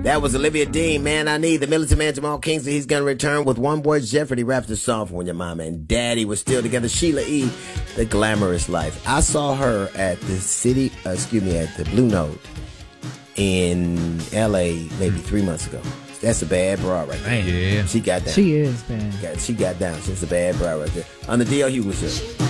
That was Olivia Dean, Man I Need. The Militant Man, Jamal Kingsley, he's going to return with One Boy's Jeopardy. Raps the song for When Your Mama and Daddy was still together. Sheila E., The Glamorous Life. I saw her at the at the Blue Note in L.A. maybe 3 months ago. That's a bad bra right there. Yeah. She got down. She is bad. She got down. She's a bad bra right there. On the DL Hughley Show.